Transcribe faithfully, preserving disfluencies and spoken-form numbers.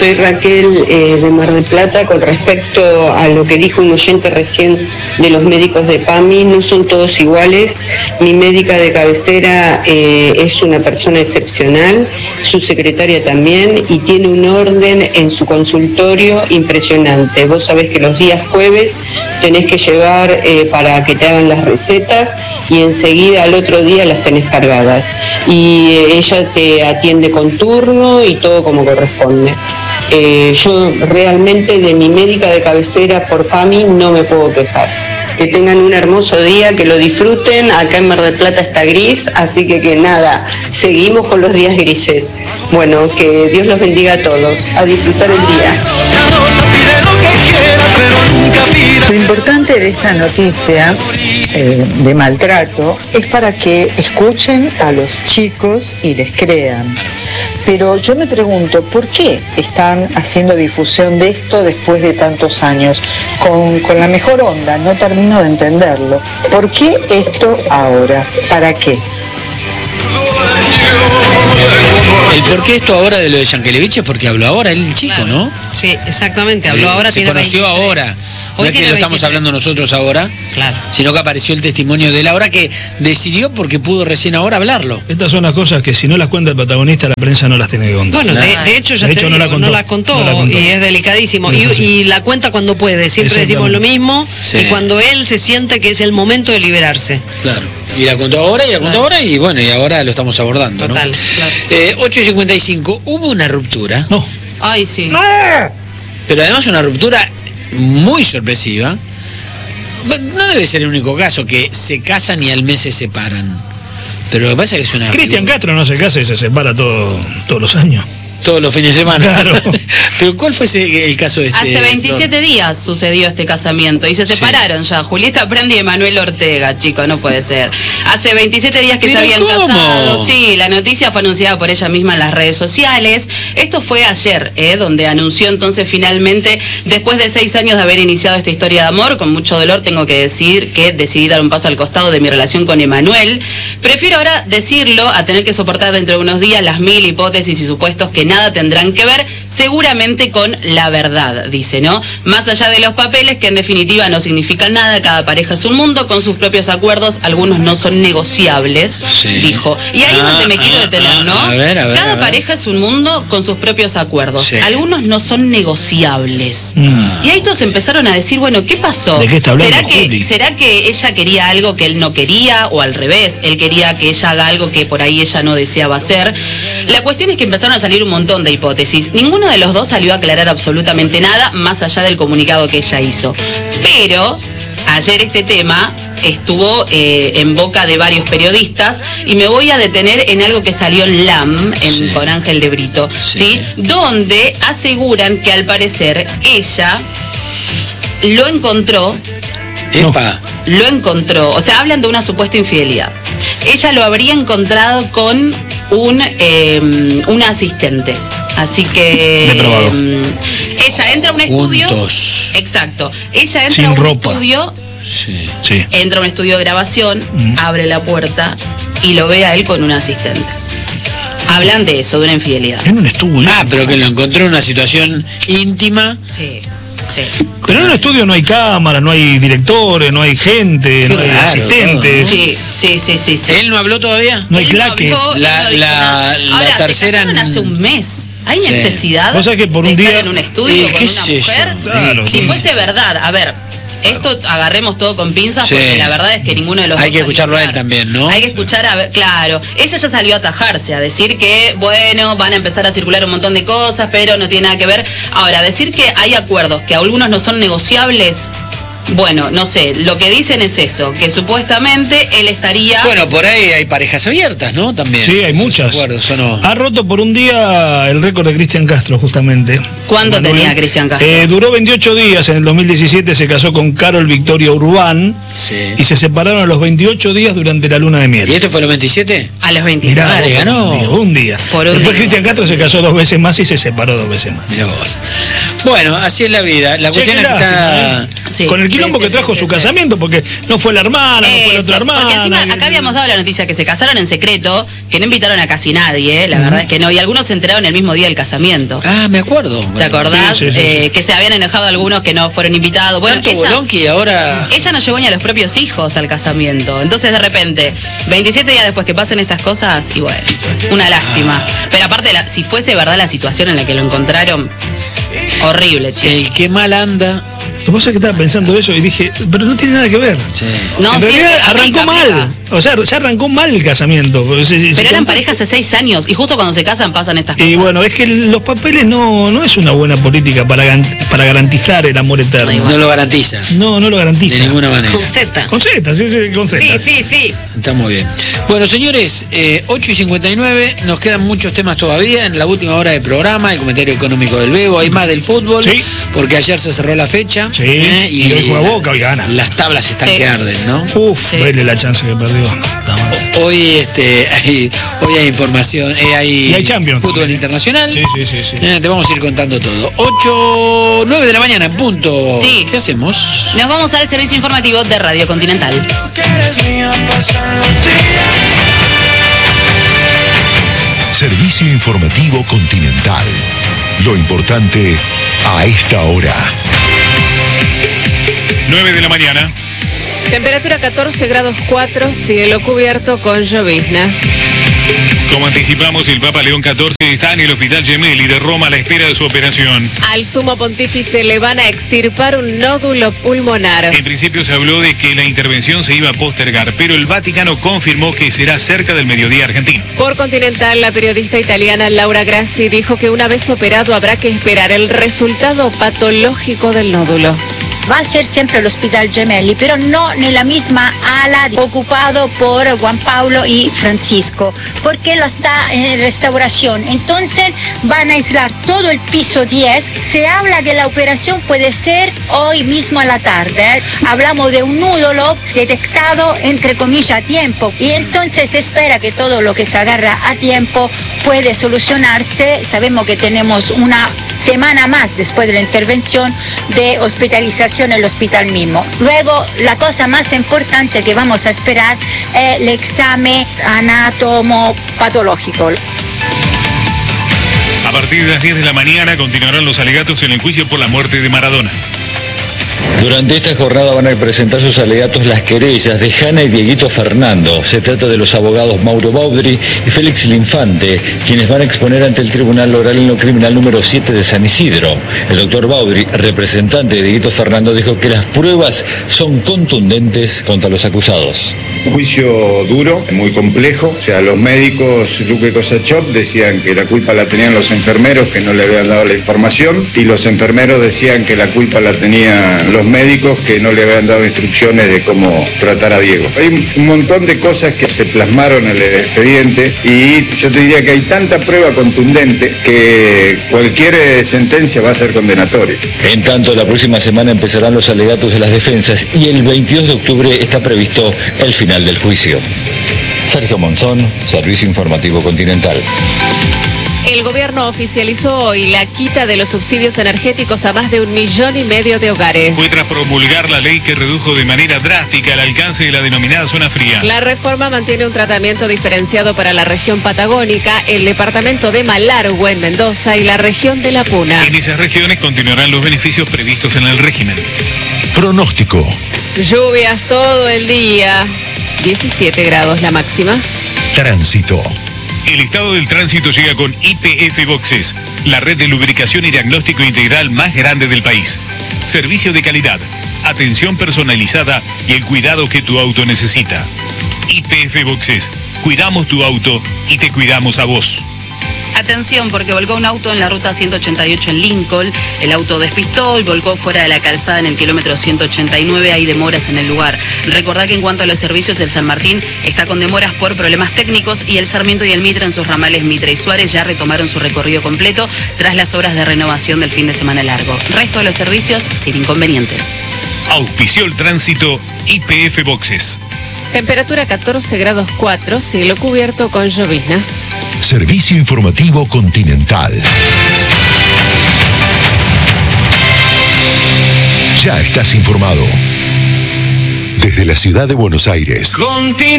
soy Raquel eh, de Mar del Plata. Con respecto a lo que dijo un oyente recién de los médicos de PAMI, no son todos iguales. Mi médica de cabecera eh, es una persona excepcional, su secretaria también, y tiene un orden en su consultorio impresionante. Vos sabés que los días jueves tenés que llevar eh, para que te hagan las recetas y enseguida al otro día las tenés cargadas. Y eh, ella te atiende con turno y todo como corresponde. Eh, yo realmente de mi médica de cabecera por PAMI no me puedo quejar. Que tengan un hermoso día, que lo disfruten. Acá en Mar del Plata está gris, así que que nada, seguimos con los días grises. Bueno, que Dios los bendiga a todos. A disfrutar el día. Lo importante de esta noticia eh, de maltrato es para que escuchen a los chicos y les crean. Pero yo me pregunto, ¿por qué están haciendo difusión de esto después de tantos años? Con, con la mejor onda, no termino de entenderlo. ¿Por qué esto ahora? ¿Para qué? El por qué esto ahora de lo de Yankelevich es porque habló ahora, él el chico, claro, ¿no? Sí, exactamente, habló eh, ahora, se tiene conoció veintitrés. ahora. Hoy no es que lo estamos veintitrés. hablando nosotros ahora, claro, sino que apareció el testimonio de él ahora, que decidió porque pudo recién ahora hablarlo. Estas son las cosas que si no las cuenta el protagonista, la prensa no las tiene que contar. Bueno, Claro. de, de hecho ya De te hecho, digo, no la contó. no las contó, No la contó. y es delicadísimo. Eso Y, sí. y la cuenta cuando puede, siempre decimos lo mismo, Sí. y cuando él se siente que es el momento de liberarse. Claro. Y la contó ahora, y la contó Claro. ahora, y bueno, y ahora lo estamos abordando, Total, ¿no? claro. Eh, ocho y cincuenta y cinco, hubo una ruptura, No, Ay, sí. pero además una ruptura muy sorpresiva. No debe ser el único caso que se casan y al mes se separan. Pero lo que pasa es que es una... Cristian Castro no se casa y se separa todo, todos los años. Todos los fines de semana. Claro. Pero ¿cuál fue ese, el caso de este? Hace veintisiete días sucedió este casamiento y se Sí. separaron ya. Julieta Prandi y Emanuel Ortega, chicos, no puede ser. Hace veintisiete días que se ¿Pero habían cómo? casado. Sí, la noticia fue anunciada por ella misma en las redes sociales. Esto fue ayer, ¿eh? Donde anunció entonces finalmente, después de seis años de haber iniciado esta historia de amor, con mucho dolor tengo que decir que decidí dar un paso al costado de mi relación con Emanuel. Prefiero ahora decirlo a tener que soportar dentro de unos días las mil hipótesis y supuestos que nada tendrán que ver seguramente con la verdad, dice, ¿no? Más allá de los papeles, que en definitiva no significan nada, cada pareja es un mundo con sus propios acuerdos, algunos no son negociables, Sí. dijo. Y ahí es Ah, donde me quiero ah, detener, ¿no? ah, a ver, a ver, cada a ver. pareja es un mundo con sus propios acuerdos, Sí. algunos no son negociables. Mm. Y ahí todos empezaron a decir, bueno, ¿qué pasó? ¿De qué está hablando, ¿Será que, Juli? ¿Será que ella quería algo que él no quería o al revés? Él quería que ella haga algo que por ahí ella no deseaba hacer. La cuestión es que empezaron a salir un montón de hipótesis. Ninguno de los dos salió a aclarar absolutamente nada más allá del comunicado que ella hizo. Pero ayer este tema estuvo eh, en boca de varios periodistas y me voy a detener en algo que salió en L A M, en, Sí. con Ángel de Brito, Sí. ¿sí? Donde aseguran que al parecer ella lo encontró Epa. lo encontró, o sea, hablan de una supuesta infidelidad. Ella lo habría encontrado con un eh, una asistente. Así que Depravado. eh, ella entra a un estudio. Juntos. Exacto. Ella entra Sin a un ropa. estudio, Sí. Sí. entra a un estudio de grabación, Mm. abre la puerta y lo ve a él con un asistente. Hablan de eso, de una infidelidad. En un estudio. Ah, pero que lo encontró en una situación íntima. Sí, sí. Pero en un estudio no hay cámaras, no hay directores, no hay gente, Qué no hay raro asistentes. todo, Sí, sí, sí, sí, sí. ¿Él no habló todavía? No hay Él claque. habló, él La- no dijo la- nada. la Ahora, tercera se casaron en- hace un mes. ¿Hay Sí. necesidad Vos sabés que por de un estar día- en un estudio Y con qué una sé yo. mujer? Claro, Si sí. fuese verdad, a ver, esto agarremos todo con pinzas Sí. porque la verdad es que ninguno de los Hay dos que salió escucharlo a él hablar. también, ¿no? Hay que escuchar, a ver, claro. Ella ya salió a atajarse, a decir que, bueno, van a empezar a circular un montón de cosas, pero no tiene nada que ver. Ahora, decir que hay acuerdos que algunos no son negociables. Bueno, no sé, lo que dicen es eso, que supuestamente él estaría... Bueno, por ahí hay parejas abiertas, ¿no? También. Sí, hay Esos muchas. acuerdos, ¿o no? Ha roto por un día el récord de Cristian Castro, justamente. ¿Cuánto Manuel. tenía Cristian Castro? Eh, duró veintiocho días, en el dos mil diecisiete se casó con Carol Victoria Urbán Sí. y se separaron a los veintiocho días durante la luna de miel. ¿Y esto fue los veintisiete? A los veinticinco. Mirá, Ah, le ganó. un día. Un día. Por un Después día. Cristian Castro se casó dos veces más y se separó dos veces más. Mirá vos. Bueno, así es la vida. La Che, cuestión qué es que está... lástima, ¿eh? Sí. Con el quilombo Sí, que sí, trajo sí, su sí, casamiento, porque no fue la hermana, no fue la Eso, otra hermana. porque encima que- acá habíamos dado la noticia que se casaron en secreto, que no invitaron a casi nadie, ¿eh? La Ujú. verdad es que no, y algunos se enteraron el mismo día del casamiento. Ah, me acuerdo. ¿Te acordás? Sí, sí, sí, Eh, sí. que se habían enojado algunos que no fueron invitados. Bueno, Tanto ella, bolón que ahora... ella no llevó ni a los propios hijos al casamiento. Entonces, de repente, veintisiete días después que pasen estas cosas, y bueno, una lástima. Pero aparte, la- si fuese verdad la situación en la que lo encontraron, horrible, che. El que mal anda... Lo que pasa es que estaba pensando eso y dije, pero no tiene nada que ver. Sí. No, en sí, realidad aplica, arrancó aplica. mal. O sea, ya arrancó mal el casamiento. Se- se- se Pero eran contó- pareja hace seis años y justo cuando se casan pasan estas cosas. Y bueno, es que los papeles no, no es una buena política para, gan- para garantizar el amor eterno. No lo garantiza. No, no lo garantiza. De ninguna manera. Con Z. Con Z, sí, sí, con Z. Sí, sí, sí. Está muy bien. Bueno, señores, eh, ocho y cincuenta y nueve, nos quedan muchos temas todavía en la última hora del programa, el comentario económico del Bebo, hay más del fútbol, Sí. porque ayer se cerró la fecha. Sí, ¿eh? y hoy juega Boca, hoy gana. Las tablas están Sí. que arden, ¿no? Uf, Sí. vele la chance que perdió. Está mal. Hoy este hay, hoy hay información, eh, hay, Y hay Champions fútbol también. internacional. Sí, sí, sí, sí. Eh, te vamos a ir contando todo. ocho, nueve de la mañana en punto. Sí. ¿Qué hacemos? Nos vamos al servicio informativo de Radio Continental. Servicio Informativo Continental. Lo importante a esta hora. nueve de la mañana. Temperatura catorce grados cuatro, cielo cubierto con llovizna. Como anticipamos, el Papa León catorce está en el Hospital Gemelli de Roma a la espera de su operación. Al sumo pontífice le van a extirpar un nódulo pulmonar. En principio se habló de que la intervención se iba a postergar, pero el Vaticano confirmó que será cerca del mediodía argentino. Por Continental, la periodista italiana Laura Grassi dijo que una vez operado habrá que esperar el resultado patológico del nódulo. Va a ser siempre el Hospital Gemelli, pero no en la misma ala ocupado por Juan Pablo y Francisco, porque lo está en restauración. Entonces van a aislar todo el piso diez. Se habla que la operación puede ser hoy mismo a la tarde. Hablamos de un nódulo detectado, entre comillas, a tiempo. Y entonces se espera que todo lo que se agarra a tiempo puede solucionarse. Sabemos que tenemos una semana más después de la intervención de hospitalización en el hospital mismo. Luego, la cosa más importante que vamos a esperar es el examen anatomopatológico. A partir de las diez de la mañana continuarán los alegatos en el juicio por la muerte de Maradona. Durante esta jornada van a presentar sus alegatos las querellas de Jana y Dieguito Fernando. Se trata de los abogados Mauro Baudry y Félix Linfante, quienes van a exponer ante el Tribunal Oral en lo Criminal número siete de San Isidro. El doctor Baudry, representante de Dieguito Fernando, dijo que las pruebas son contundentes contra los acusados. Un juicio duro, muy complejo. O sea, los médicos, Luque Kosachov, decían que la culpa la tenían los enfermeros que no le habían dado la información, y los enfermeros decían que la culpa la tenían los médicos que no le habían dado instrucciones de cómo tratar a Diego. Hay un montón de cosas que se plasmaron en el expediente y yo te diría que hay tanta prueba contundente que cualquier eh, sentencia va a ser condenatoria. En tanto, la próxima semana empezarán los alegatos de las defensas y el veintidós de octubre está previsto el final del juicio. Sergio Monzón, Servicio Informativo Continental. El gobierno oficializó hoy la quita de los subsidios energéticos a más de un millón y medio de hogares. Fue tras promulgar la ley que redujo de manera drástica el alcance de la denominada zona fría. La reforma mantiene un tratamiento diferenciado para la región patagónica, el departamento de Malargüe en Mendoza y la región de La Puna. En esas regiones continuarán los beneficios previstos en el régimen. Pronóstico. Lluvias todo el día, diecisiete grados la máxima. Tránsito. El estado del tránsito llega con I P F Boxes, la red de lubricación y diagnóstico integral más grande del país. Servicio de calidad, atención personalizada y el cuidado que tu auto necesita. I P F Boxes, cuidamos tu auto y te cuidamos a vos. Atención, porque volcó un auto en la ruta ciento ochenta y ocho en Lincoln. El auto despistó y volcó fuera de la calzada en el kilómetro ciento ochenta y nueve. Hay demoras en el lugar. Recordá que en cuanto a los servicios, el San Martín está con demoras por problemas técnicos y el Sarmiento y el Mitre en sus ramales Mitre y Suárez ya retomaron su recorrido completo tras las obras de renovación del fin de semana largo. Resto de los servicios sin inconvenientes. Auspició el tránsito I P F Boxes. Temperatura catorce grados cuatro, cielo cubierto con llovizna. Servicio Informativo Continental. Ya estás informado. Desde la ciudad de Buenos Aires.